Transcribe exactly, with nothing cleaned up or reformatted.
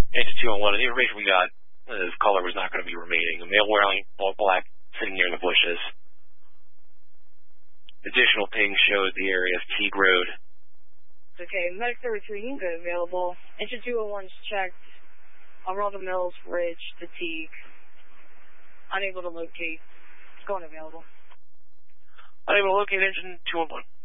Engine two one one, the information we got, uh, this caller was not going to be remaining. A male wearing all black sitting near the bushes. Additional ping showed the area of Teague Road. Okay, Medic thirty-three, you can go available. Engine two oh one's checked. Arundel Mills Ridge to Teague. Unable to locate. It's going available. Unable to locate engine two one one.